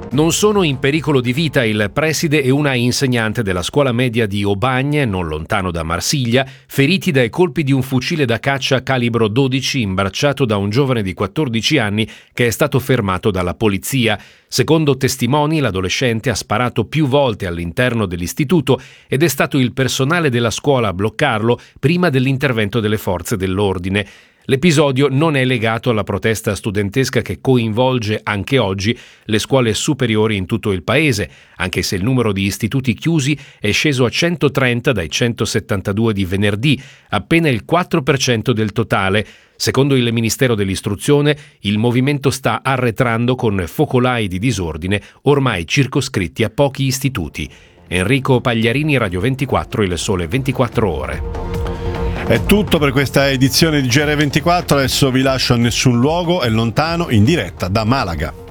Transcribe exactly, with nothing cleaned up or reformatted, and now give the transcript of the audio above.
Non sono in pericolo di vita il preside e una insegnante della scuola media di Aubagne, non lontano da Marsiglia, feriti dai colpi di un fucile da caccia calibro dodici imbracciato da un giovane di quattordici anni che è stato fermato dalla polizia. Secondo testimoni, l'adolescente ha sparato più volte all'interno dell'istituto ed è stato il personale della scuola a bloccarlo prima dell'intervento delle forze dell'ordine. L'episodio non è legato alla protesta studentesca che coinvolge anche oggi le scuole superiori in tutto il paese, anche se il numero di istituti chiusi è sceso a centotrenta dai centosettantadue di venerdì, appena il quattro per cento del totale. Secondo il Ministero dell'Istruzione, il movimento sta arretrando con focolai di disordine ormai circoscritti a pochi istituti. Enrico Pagliarini, Radio ventiquattro, Il Sole ventiquattro Ore. È tutto per questa edizione di G R ventiquattro, adesso vi lascio a Nessun Luogo è lontano in diretta da Malaga.